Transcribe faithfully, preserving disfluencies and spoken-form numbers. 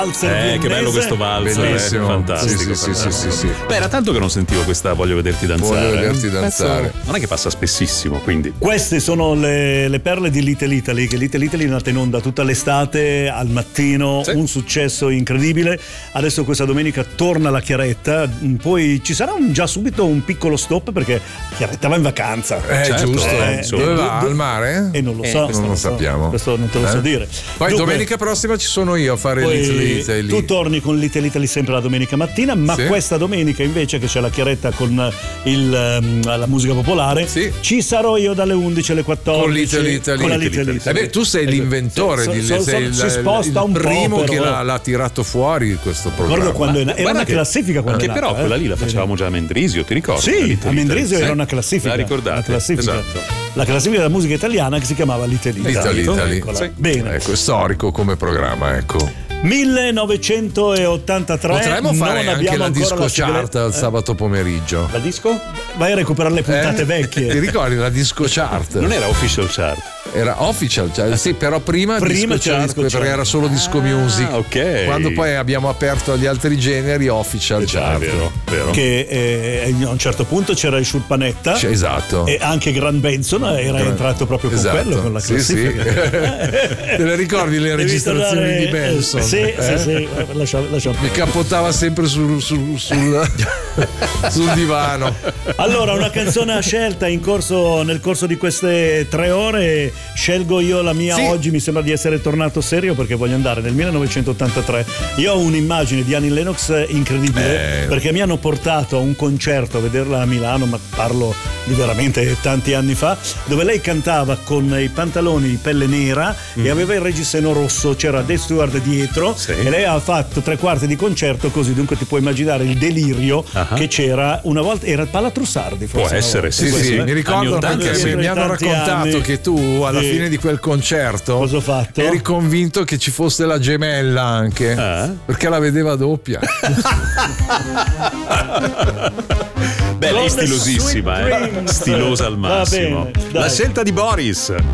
Eh, che bello questo valzer, bellissimo, eh, fantastico. Sì, sì, sì, sì, sì. Beh, era tanto che non sentivo questa Voglio vederti danzare. Voglio vederti eh. danzare. Penso- non è che passa spessissimo, quindi. Queste sono le, le perle di Little Italy, che Little Italy è nata in onda tutta l'estate, al mattino, Sì. un successo incredibile. Adesso questa domenica torna la Chiaretta, poi ci sarà un, già subito un piccolo stop perché Chiaretta va in vacanza. Eh, Certo, giusto. eh, Dove du- va? du- Al mare? E non lo Eh, so, non lo non so. sappiamo. Questo non te lo so Eh? dire. Poi Dunque, domenica prossima ci sono io a fare poi Little Italy. tu torni con Little Italy sempre la domenica mattina, ma Sì. questa domenica invece che c'è la Chiaretta con il, ehm, la musica popolare, Sì. ci sarò io dalle undici alle quattordici Con Little Italy. con la Little Little Italy. Italy. Eh beh, tu sei Esatto. l'inventore, So- di, so- sei so- il, si sposta il un po', primo che però. l'ha, l'ha tirato fuori questo programma. Ricordo quando è- era Guarda una che- classifica quando Che è nata, però eh. quella lì la facevamo già a Mendrisio, ti ricordi? La Sì, Little a Mendrisio Italy? era Sì. una classifica. La ricordate? Una classifica. Esatto. La classifica della musica italiana che si chiamava Little Italy. Little Italy. Eccola. Sì. Bene. Ecco, è storico come programma, ecco. millenovecentottantatré. Potremmo fare non anche abbiamo la ancora disco la sigla- chart al eh, sabato pomeriggio. La disco? Vai a recuperare le puntate Eh? vecchie. Ti ricordi la disco chart? Non era official chart. Era official, cioè, sì, però prima, Prima disco c'era chart, disco perché chart. era solo disco Ah, music. ok. Quando poi abbiamo aperto agli altri generi, official Già, chart. vero, vero. Che eh, a un certo punto c'era il Schulpanetta. Cioè, esatto. E anche Gran Benson era entrato proprio con Esatto. quello, con la Sì, sì. classifica. Te le ricordi le Devi registrazioni tornare- di Benson? Sì, Eh? sì, sì. Lascia, lascia Mi capottava sempre sul, sul, sul, sul divano. Allora, una canzone a scelta in corso, nel corso di queste tre ore. Scelgo io la mia Sì. oggi. Mi sembra di essere tornato serio perché voglio andare nel millenovecentottantatré. Io ho un'immagine di Annie Lennox incredibile Eh. perché mi hanno portato a un concerto a vederla a Milano, ma parlo di veramente tanti anni fa, dove lei cantava con i pantaloni di pelle nera e aveva il reggiseno rosso. C'era Dave Stewart dietro Sì. e lei ha fatto tre quarti di concerto così. Dunque ti puoi immaginare il delirio Ah. che c'era una volta. Era il Palatrussardi, forse. Può una essere, volta. Sì, Questo, sì, eh? mi ricordo Anni perché ottanta, mi, sì. mi hanno Tanti raccontato anni. che tu alla Sì. fine di quel concerto Cosa ho fatto? eri convinto che ci fosse la gemella anche, Ah. perché la vedeva doppia. Beh, lei è From the stilosissima, sweet eh? dreams. Stilosa al Va massimo. bene, dai. La scelta di Boris.